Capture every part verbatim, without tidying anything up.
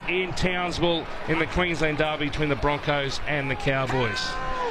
in Townsville in the Queensland Derby between the Broncos and the Cowboys.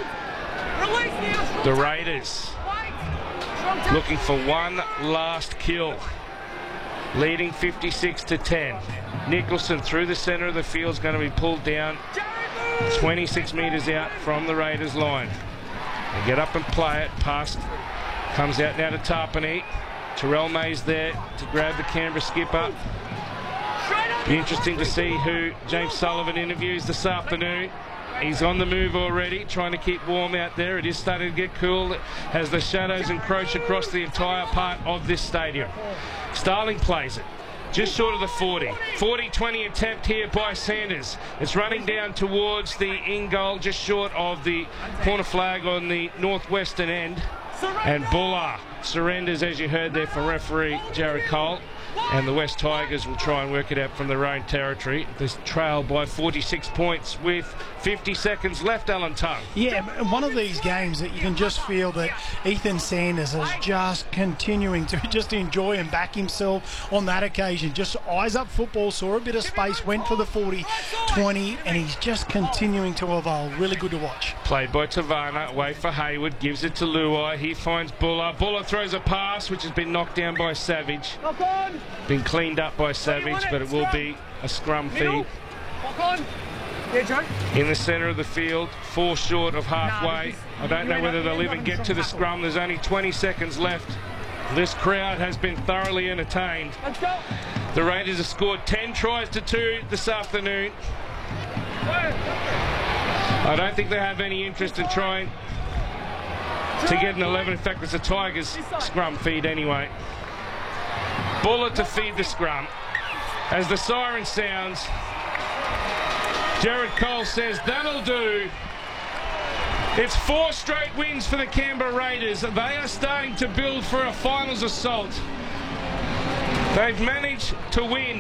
The Raiders looking for one last kill, leading fifty-six to ten. Nicholson through the centre of the field is going to be pulled down twenty-six metres out from the Raiders line. They get up and play it. Pass comes out now to Tarpany. Terrell May's there to grab the Canberra skipper. Be interesting to see who James Sullivan interviews this afternoon. He's on the move already, trying to keep warm out there. It is starting to get cool as the shadows encroach across the entire part of this stadium. Starling plays it just short of the forty. forty twenty attempt here by Sanders. It's running down towards the in goal, just short of the corner flag on the northwestern end. And Buller surrenders, as you heard there, from referee Jared Cole. And the West Tigers will try and work it out from their own territory. This trail by forty-six points with fifty seconds left, Alan Tongue. Yeah, one of these games that you can just feel that Ethan Sanders is just continuing to just enjoy and back himself on that occasion. Just eyes up football, saw a bit of space, went for the forty twenty, and he's just continuing to evolve. Really good to watch. Played by Tavana, away for Hayward, gives it to Luai. He finds Buller. Buller throws a pass, which has been knocked down by Savage. Been cleaned up by Savage, but it will be a scrum feed. In the centre of the field, four short of halfway. I don't know whether they'll even get to the scrum. There's only twenty seconds left. This crowd has been thoroughly entertained. The Raiders have scored ten tries to two this afternoon. I don't think they have any interest in trying to get an eleven. In fact, it's a Tigers scrum feed anyway. Buller to feed the scrum. As the siren sounds, Jared Cole says, that'll do. It's four straight wins for the Canberra Raiders. They are starting to build for a finals assault. They've managed to win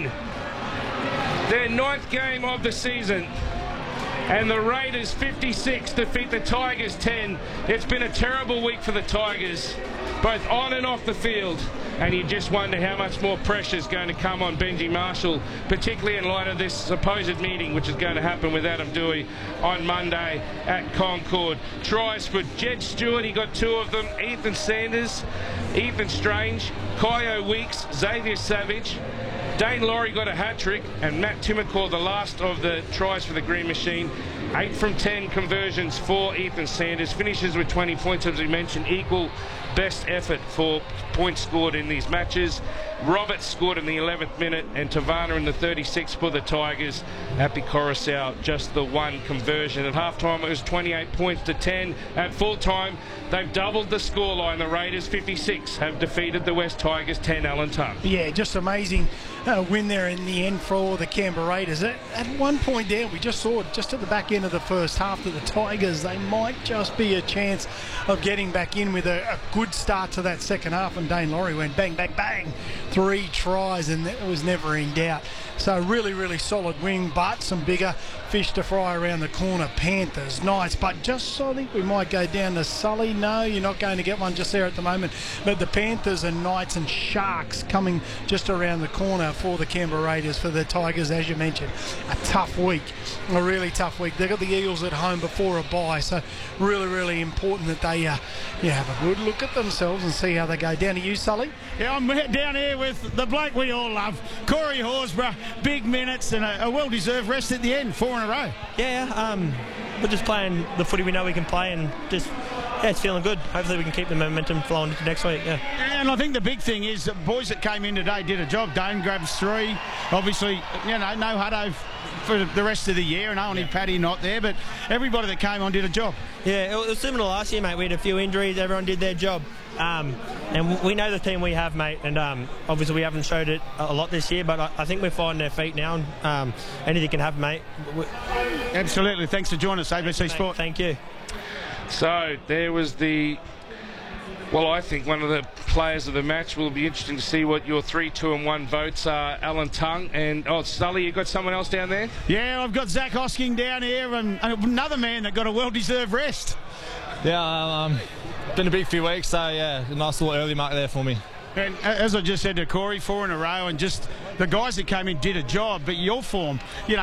their ninth game of the season. And the Raiders fifty-six defeat the Tigers ten. It's been a terrible week for the Tigers, both on and off the field. And you just wonder how much more pressure is going to come on Benji Marshall, particularly in light of this supposed meeting, which is going to happen with Adam Dewey on Monday at Concord. Tries for Jed Stewart, he got two of them. Ethan Sanders, Ethan Strange, Kyo Weeks, Xavier Savage. Dane Laurie got a hat-trick, and Matt Timmercore, the last of the tries for the Green Machine. eight from ten conversions for Ethan Sanders. Finishes with twenty points, as we mentioned, equal best effort for points scored in these matches. Roberts scored in the eleventh minute, and Tavana in the thirty-sixth for the Tigers. Happy Coruscant, just the one conversion. At halftime, it was twenty-eight points to ten. At full time, they've doubled the scoreline. The Raiders, fifty-six, have defeated the West Tigers, ten. Alan Tongue. Yeah, just amazing uh, win there in the end for the Canberra Raiders. At, at one point there, we just saw it just at the back end of the first half that the Tigers, they might just be a chance of getting back in with a, a good start to that second half, and Dane Laurie went bang, bang, bang. Three tries, and it was never in doubt. So really, really solid win, but some bigger fish to fry around the corner. Panthers, Knights, but just I think we might go down to Sully. No, you're not going to get one just there at the moment. But the Panthers and Knights and Sharks coming just around the corner for the Canberra Raiders, for the Tigers, as you mentioned. A tough week, a really tough week. They've got the Eagles at home before a bye, so really, really important that they uh, yeah, have a good look at themselves and see how they go. Down to you, Sully. Yeah, I'm down here with the bloke we all love, Corey Horsburgh. Big minutes and a, a well-deserved rest at the end, four in a row. Yeah, um, we're just playing the footy we know we can play, and just, yeah, it's feeling good. Hopefully we can keep the momentum flowing into next week, yeah. And I think the big thing is that boys that came in today did a job. Dane grabs three. Obviously, you know, no Hutto for the rest of the year, and only yeah. Paddy not there, but everybody that came on did a job. Yeah, it was similar to last year, mate. We had a few injuries. Everyone did their job. Um, and we know the team we have, mate, and um, obviously we haven't showed it a lot this year, but I, I think we're finding their feet now, and um, anything can happen, mate. We Absolutely. Thanks for joining us, A B C Sport. Thank you. So there was the, well, I think one of the players of the match. Will be interesting to see what your three, two and one votes are. Alan Tongue and, oh, Sully, you got someone else down there? Yeah, I've got Zach Hosking down here, and, and another man that got a well-deserved rest. Yeah, um, been a big few weeks, so yeah, a nice little early mark there for me. And as I just said to Corey, four in a row, and just the guys that came in did a job, but your form, you know,